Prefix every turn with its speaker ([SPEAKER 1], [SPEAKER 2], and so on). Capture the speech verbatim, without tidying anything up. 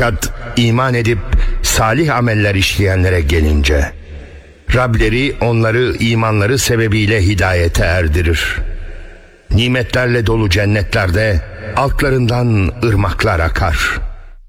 [SPEAKER 1] Fakat iman edip salih ameller işleyenlere gelince, Rableri onları imanları sebebiyle hidayete erdirir. Nimetlerle dolu cennetlerde altlarından ırmaklar akar.